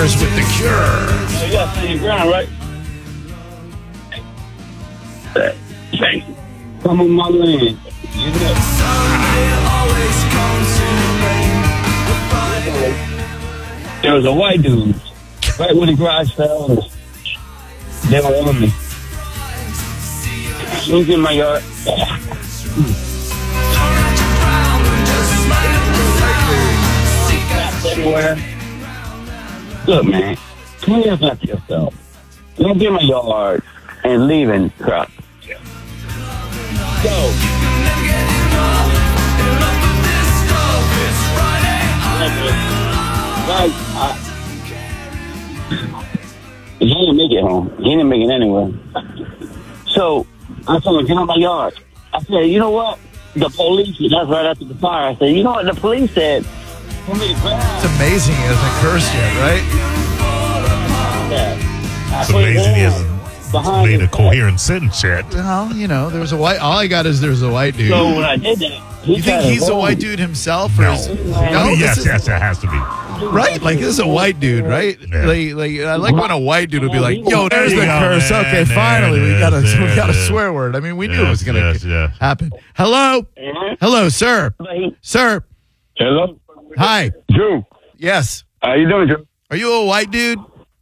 Rivers with The Cure. Yeah, stand your ground, right? Thank you. Come on my land. There was a white dude right when the garage fell. They were on me. He was in my yard. Everywhere. Look, man, clean up after yourself. Don't get in my yard and leaving crap. Go. He didn't make it home. He didn't make it anywhere. So I told him, get out my yard. I said, you know what? The police, that's right after the fire. I said, you know what the police said? It's amazing he hasn't cursed yet, right? Yeah. It's amazing he hasn't made a coherent sentence yet. Well, you know, there's a white. All I got is there's a white dude. So when I did that, you think he's a white dude himself? Or No. is, Yes, it has to be. Right? Like, this is a white dude, right? Yeah. Like I like when a white dude would be like, yo, there's There the you go, curse. man. Okay, There finally, it we got is. a There. swear word. I mean, we knew it Yes, was going to yes. happen. Hello? Hello, sir. Sir. Hello? Hi. Drew. Yes. How you doing, Drew? Are you a white dude?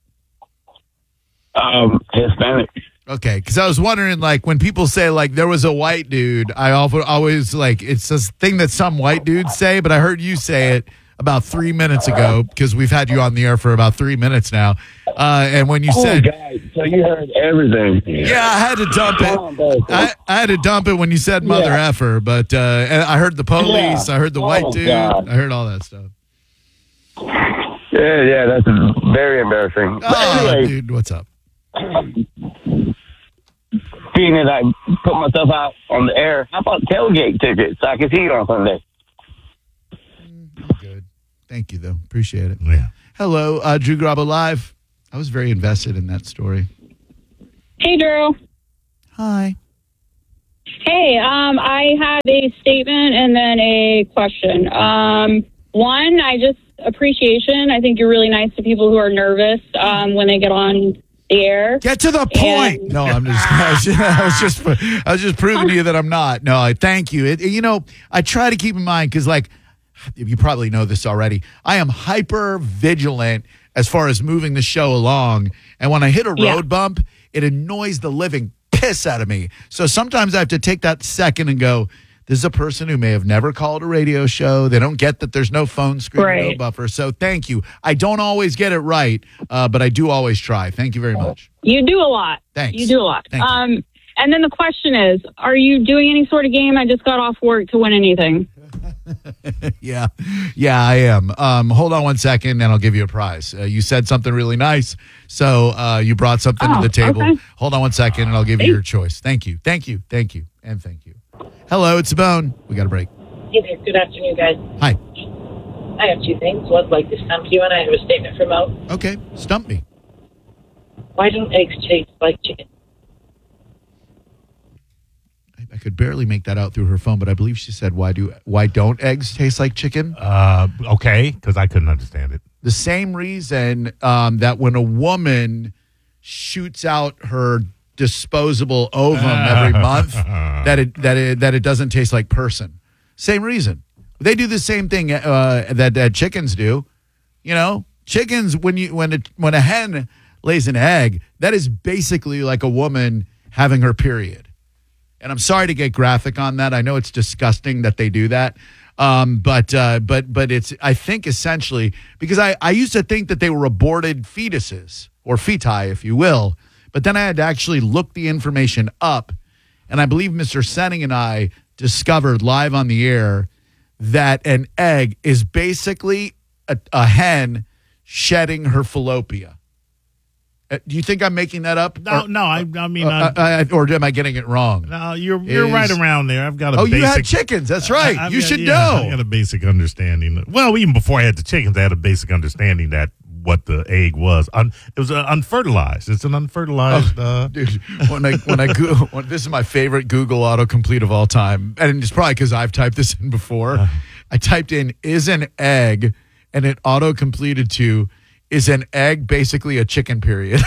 Hispanic. Okay, because I was wondering, like, when people say, like, there was a white dude, I always, like, it's this thing that some white dudes say, but I heard you say it about 3 minutes ago, because we've had you on the air for about 3 minutes now. And when you said... God, so you heard everything. Yeah, I had to dump it. I had to dump it when you said mother effer, but and I heard the police, I heard the white dude, God. I heard all that stuff. Yeah, that's very embarrassing. But Oh, anyway, dude, what's up? being that I put myself out on the air, how about tailgate tickets so I can see you on Sunday? Good. Thank you, though. Appreciate it. Yeah. Hello, Drew Grabo Live. I was very invested in that story. Hey, Drew. Hi. Hey, I have a statement and then a question. One, appreciation. I think you're really nice to people who are nervous when they get on the air. Get to the point. No, I was just proving to you that I'm not. No, I thank you. I try to keep in mind because, like, you probably know this already. I am hyper vigilant as far as moving the show along, and when I hit a road bump, it annoys the living piss out of me. So sometimes I have to take that second and go, this is a person who may have never called a radio show. They don't get that there's no phone screen, no buffer. So thank you. I don't always get it right, but I do always try. Thank you very much. You do a lot. Thanks. You do a lot. Thank you. And then the question is, are you doing any sort of game? I just got off work to win anything. Yeah, I am. Hold on one second, and I'll give you a prize. You said something really nice, so you brought something to the table. Okay. Hold on one second, and I'll give you your choice. Thank you, and thank you. Hello, it's Bone. We got a break. Hey there. Good afternoon, guys. Hi. I have two things. One, like to stump you, and I have a statement for Mo. Okay, stump me. Why don't eggs taste like chicken? I could barely make that out through her phone, but I believe she said, why don't eggs taste like chicken? Okay, because I couldn't understand it. The same reason that when a woman shoots out her disposable ovum every month, that it doesn't taste like person. Same reason. They do the same thing that chickens do. You know, chickens when a hen lays an egg, that is basically like a woman having her period. And I'm sorry to get graphic on that. I know it's disgusting that they do that. But it's, I think, essentially, because I used to think that they were aborted fetuses, or feti, if you will. But then I had to actually look the information up. And I believe Mr. Senning and I discovered live on the air that an egg is basically a hen shedding her fallopia. Do you think I'm making that up? No, I mean, or am I getting it wrong? No, you're right around there. I've got a basic. You had chickens. That's right. You should know. I got a basic understanding. Well, even before I had the chickens, I had a basic understanding that what the egg was. It was unfertilized. It's an unfertilized. Dude, when I Google, this is my favorite Google autocomplete of all time, and it's probably because I've typed this in before. I typed in "is an egg," and it auto completed to is an egg basically a chicken, period?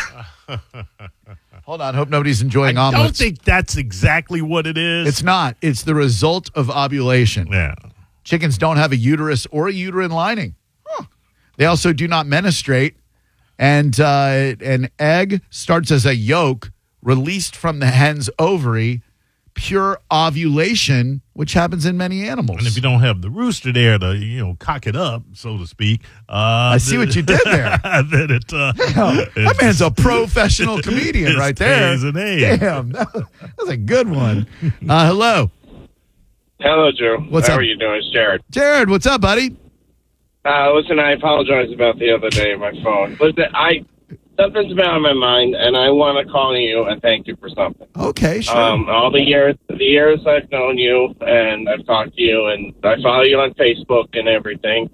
Hold on. Hope nobody's enjoying I omelets. don't think that's exactly what it is. It's not. It's the result of ovulation. Yeah. Chickens don't have a uterus or a uterine lining. They also do not menstruate. And an egg starts as a yolk released from the hen's ovary, pure ovulation, which happens in many animals. And if you don't have the rooster there to, cock it up, so to speak. I see what you did there. Then That man's a professional comedian right there. An egg. Damn, that was a good one. Hello. Hello, Drew. What's How up? are you doing? It's Jared. Jared, what's up, buddy? Listen, I apologize about the other day on my phone. Listen, something's been on my mind, and I want to call you and thank you for something. Okay, sure. All the years I've known you, and I've talked to you, and I follow you on Facebook and everything.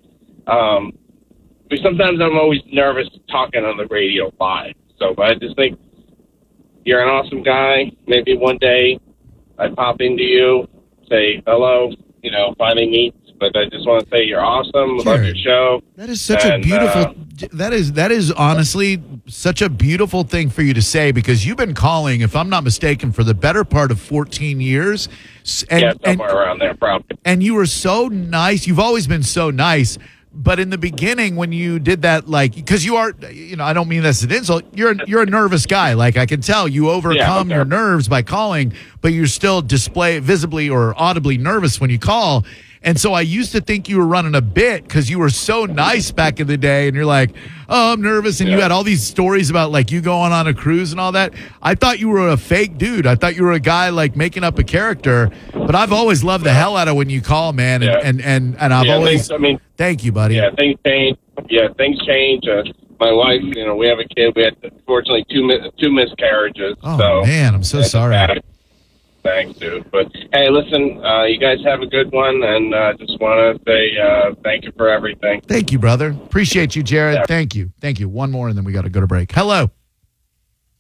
But sometimes I'm always nervous talking on the radio live. So, but I just think you're an awesome guy. Maybe one day I pop into you, say hello, finally meet. But I just want to say you're awesome. Love Jared, your show. That is such a beautiful. That is honestly such a beautiful thing for you to say, because you've been calling, if I'm not mistaken, for the better part of 14 years. Somewhere around there, probably. And you were so nice. You've always been so nice. But in the beginning, when you did that, because you are, I don't mean this as an insult. You're a nervous guy. Like, I can tell you overcome your nerves by calling, but you're still visibly or audibly nervous when you call. And so I used to think you were running a bit because you were so nice back in the day. And you're like, oh, I'm nervous. And you had all these stories about you going on a cruise and all that. I thought you were a fake dude. I thought you were a guy making up a character. But I've always loved the hell out of when you call, man. And I've always. Thank you, buddy. Yeah, things change. Things change. My wife, we have a kid. We had, unfortunately, two miscarriages. Oh, man, I'm so sorry. Bad. Thanks, dude. But, hey, listen, you guys have a good one, and just want to say thank you for everything. Thank you, brother. Appreciate you, Jared. Yeah. Thank you. Thank you. One more, and then we got to go to break. Hello.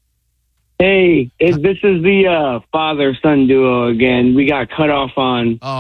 Hey, this is the father-son duo again. We got cut off on